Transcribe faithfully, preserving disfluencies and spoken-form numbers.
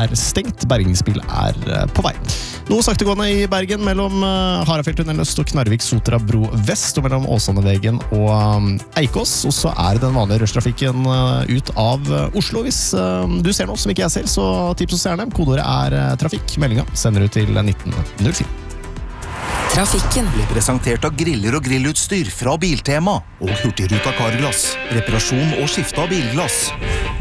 er stengt. Bergingsbil er på vei. Noe saktegående i Bergen mellom Harafjell tunnel øst og Knarvik Sotra bro vest, og mellom Åsandevegen og Eikås. Og så er den vanlige rushtrafikken ut av Oslo. Hvis du ser noe som ikke jeg ser, så tips oss gjerne. Kodeordet er trafikk. Meldinga sender du til nitten null fire. Trafikken blir presentert av griller og grillutstyr fra Biltema og Hurtigruta Carglass. Reparasjon og skifte av bilglass.